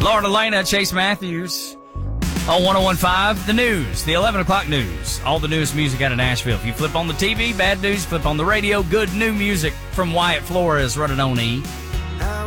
Lauren Elena, Chase Matthews on 101.5. The news, the 11 o'clock news. All the newest music out of Nashville. If you flip on the TV, bad news. Flip on the radio, good new music from Wyatt Flores running on E!